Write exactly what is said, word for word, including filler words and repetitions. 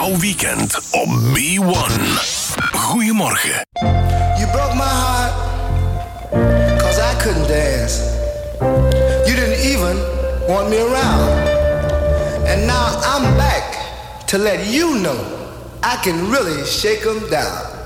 Jouw weekend op B one. Goedemorgen. You broke my heart, cause I couldn't dance. You didn't even want me around. And now I'm back to let you know I can really shake 'em down.